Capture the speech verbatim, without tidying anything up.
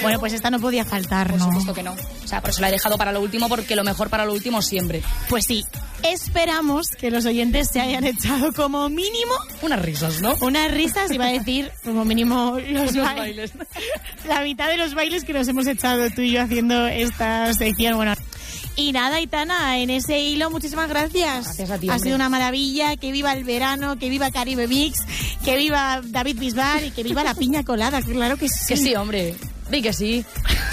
Bueno, pues esta no podía faltar, Por ¿no? supuesto que no. O sea, por eso la he dejado para lo último, porque lo mejor para lo último siempre. Pues sí, esperamos que los oyentes se hayan echado como mínimo unas risas, ¿no? Unas risas, iba a decir, como mínimo los, los ba- bailes. La mitad de los bailes que nos hemos echado tú y yo haciendo esta sección. Bueno, y nada, Aitana, en ese hilo, muchísimas gracias. Gracias a ti, Ha hombre. sido una maravilla. Que viva el verano, que viva Caribe Mix, que viva David Bisbal y que viva la piña colada. Claro que sí. Que sí, hombre. Di que sí.